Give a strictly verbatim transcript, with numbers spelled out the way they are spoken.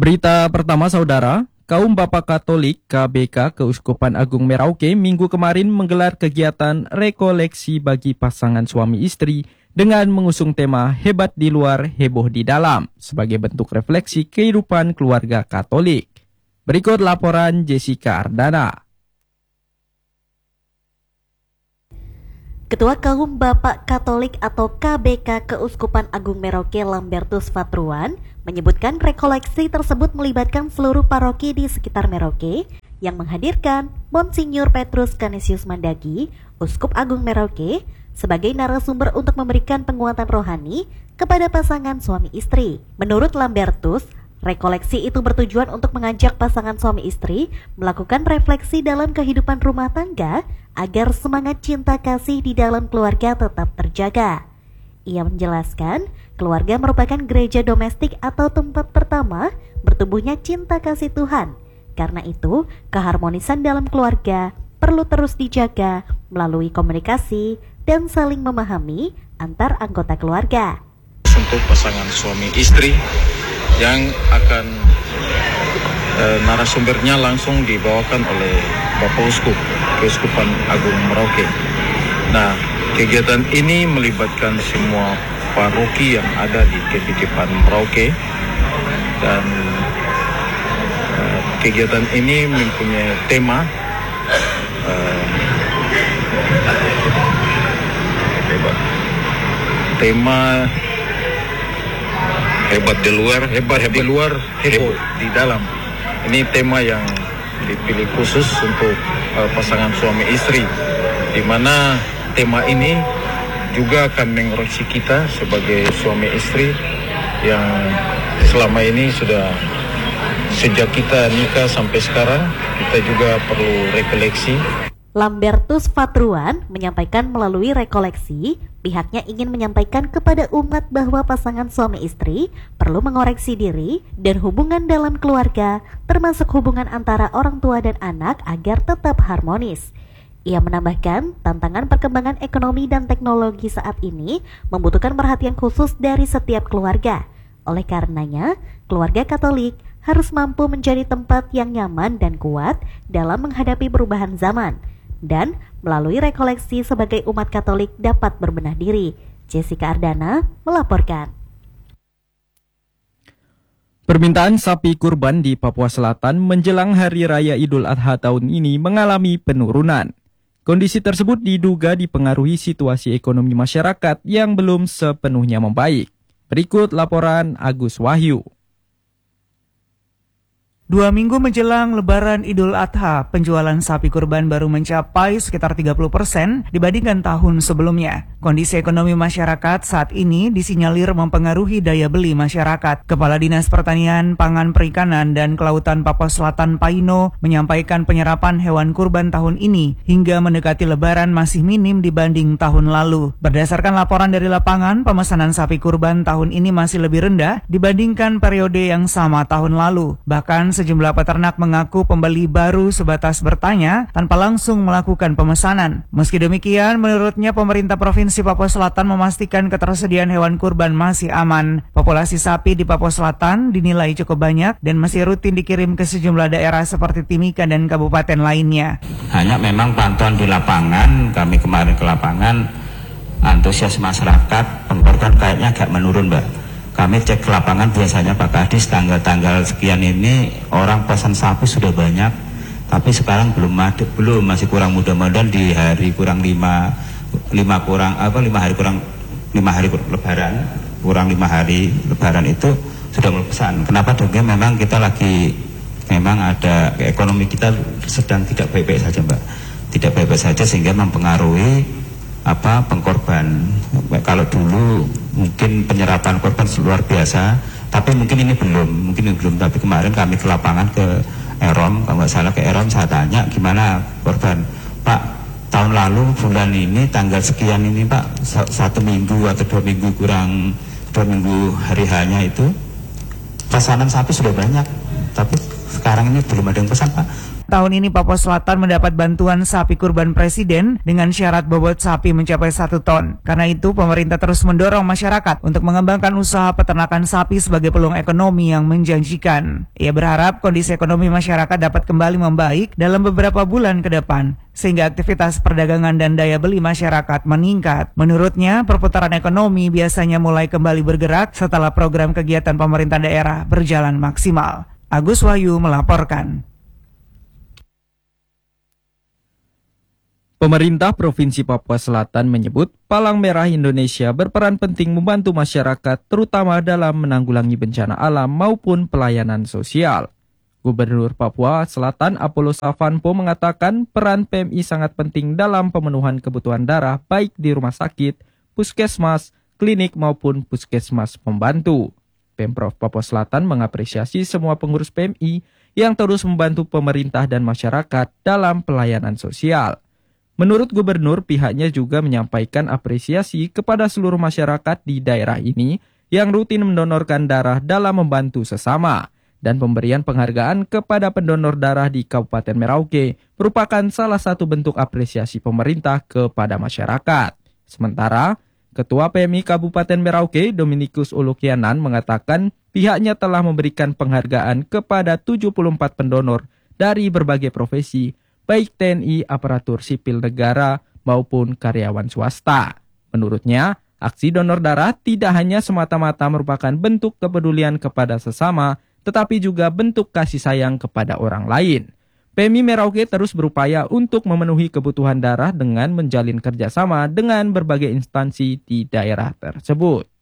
Berita pertama saudara, kaum Bapak Katolik K B K Keuskupan Agung Merauke minggu kemarin menggelar kegiatan rekoleksi bagi pasangan suami istri dengan mengusung tema Hebat di Luar, Heboh di Dalam sebagai bentuk refleksi kehidupan keluarga Katolik. Berikut laporan Jessica Ardana. Ketua Kaum Bapak Katolik atau K B K Keuskupan Agung Merauke Lambertus Fatruan menyebutkan rekoleksi tersebut melibatkan seluruh paroki di sekitar Merauke yang menghadirkan Monsinyur Petrus Canisius Mandagi, Uskup Agung Merauke, sebagai narasumber untuk memberikan penguatan rohani kepada pasangan suami istri. Menurut Lambertus, rekoleksi itu bertujuan untuk mengajak pasangan suami istri melakukan refleksi dalam kehidupan rumah tangga agar semangat cinta kasih di dalam keluarga tetap terjaga. Ia menjelaskan, keluarga merupakan gereja domestik atau tempat pertama bertumbuhnya cinta kasih Tuhan. Karena itu, keharmonisan dalam keluarga perlu terus dijaga melalui komunikasi dan saling memahami antar anggota keluarga. Untuk pasangan suami istri yang akan e, narasumbernya langsung dibawakan oleh Bapak Uskup Keuskupan Agung Merauke. Nah, kegiatan ini melibatkan semua paroki yang ada di Keuskupan Merauke dan e, kegiatan ini mempunyai tema e, tema hebat di luar, hebat, hebat di luar, heboh di dalam. Ini tema yang dipilih khusus untuk uh, pasangan suami istri, di mana tema ini juga akan mengoreksi kita sebagai suami istri yang selama ini sudah sejak kita nikah sampai sekarang kita juga perlu rekoleksi. Lambertus Fatruan menyampaikan melalui rekoleksi, pihaknya ingin menyampaikan kepada umat bahwa pasangan suami istri perlu mengoreksi diri dan hubungan dalam keluarga, termasuk hubungan antara orang tua dan anak agar tetap harmonis. Ia menambahkan, tantangan perkembangan ekonomi dan teknologi saat ini membutuhkan perhatian khusus dari setiap keluarga. Oleh karenanya, keluarga Katolik harus mampu menjadi tempat yang nyaman dan kuat dalam menghadapi perubahan zaman. Dan melalui rekoleksi sebagai umat Katolik dapat berbenah diri. Jessica Ardana melaporkan. Permintaan sapi kurban di Papua Selatan menjelang Hari Raya Idul Adha tahun ini mengalami penurunan. Kondisi tersebut diduga dipengaruhi situasi ekonomi masyarakat yang belum sepenuhnya membaik. Berikut laporan Agus Wahyu. Dua minggu menjelang Lebaran Idul Adha, penjualan sapi kurban baru mencapai sekitar tiga puluh persen dibandingkan tahun sebelumnya. Kondisi ekonomi masyarakat saat ini disinyalir mempengaruhi daya beli masyarakat. Kepala Dinas Pertanian, Pangan, Perikanan, dan Kelautan Papua Selatan Paino menyampaikan penyerapan hewan kurban tahun ini hingga mendekati Lebaran masih minim dibanding tahun lalu. Berdasarkan laporan dari lapangan, pemesanan sapi kurban tahun ini masih lebih rendah dibandingkan periode yang sama tahun lalu. Bahkan sejumlah peternak mengaku pembeli baru sebatas bertanya tanpa langsung melakukan pemesanan. Meski demikian, menurutnya pemerintah Provinsi Papua Selatan memastikan ketersediaan hewan kurban masih aman. Populasi sapi di Papua Selatan dinilai cukup banyak dan masih rutin dikirim ke sejumlah daerah seperti Timika dan kabupaten lainnya. Hanya memang pantauan di lapangan, kami kemarin ke lapangan, antusias masyarakat pengkorban kayaknya agak menurun, Mbak. Kami cek ke lapangan biasanya Pak Kadis tanggal-tanggal sekian ini orang pesan sapi sudah banyak, tapi sekarang belum ada, belum masih kurang, mudah-mudahan di hari kurang lima lima kurang apa lima hari kurang lima hari kurang Lebaran kurang lima hari Lebaran itu sudah mulai pesan. Kenapa? Dengan memang kita lagi memang ada ekonomi kita sedang tidak baik-baik saja, Mbak, tidak baik-baik saja sehingga mempengaruhi apa pengkorban. Kalau dulu mungkin penyerapan korban luar biasa, tapi mungkin ini belum, mungkin ini belum. Tapi kemarin kami ke lapangan ke Erom, kalau nggak salah ke Erom, saya tanya gimana korban, Pak, tahun lalu bulan ini tanggal sekian ini Pak, satu minggu atau dua minggu kurang dua minggu hari hanya itu pesanan sapi sudah banyak, tapi sekarang ini belum ada yang pesan, Pak. Tahun ini Papua Selatan mendapat bantuan sapi kurban presiden dengan syarat bobot sapi mencapai satu ton. Karena itu pemerintah terus mendorong masyarakat untuk mengembangkan usaha peternakan sapi sebagai peluang ekonomi yang menjanjikan. Ia berharap kondisi ekonomi masyarakat dapat kembali membaik dalam beberapa bulan ke depan, sehingga aktivitas perdagangan dan daya beli masyarakat meningkat. Menurutnya, perputaran ekonomi biasanya mulai kembali bergerak setelah program kegiatan pemerintah daerah berjalan maksimal. Agus Wahyu melaporkan. Pemerintah Provinsi Papua Selatan menyebut Palang Merah Indonesia berperan penting membantu masyarakat terutama dalam menanggulangi bencana alam maupun pelayanan sosial. Gubernur Papua Selatan Apollo Savanpo mengatakan peran P M I sangat penting dalam pemenuhan kebutuhan darah baik di rumah sakit, puskesmas, klinik maupun puskesmas pembantu. Pemprov Papua Selatan mengapresiasi semua pengurus P M I yang terus membantu pemerintah dan masyarakat dalam pelayanan sosial. Menurut Gubernur, pihaknya juga menyampaikan apresiasi kepada seluruh masyarakat di daerah ini yang rutin mendonorkan darah dalam membantu sesama. Dan pemberian penghargaan kepada pendonor darah di Kabupaten Merauke merupakan salah satu bentuk apresiasi pemerintah kepada masyarakat. Sementara, Ketua P M I Kabupaten Merauke, Dominikus Ulukianan, mengatakan pihaknya telah memberikan penghargaan kepada tujuh puluh empat pendonor dari berbagai profesi, baik T N I, aparatur sipil negara, maupun karyawan swasta. Menurutnya, aksi donor darah tidak hanya semata-mata merupakan bentuk kepedulian kepada sesama, tetapi juga bentuk kasih sayang kepada orang lain. P M I Merauke terus berupaya untuk memenuhi kebutuhan darah dengan menjalin kerjasama dengan berbagai instansi di daerah tersebut.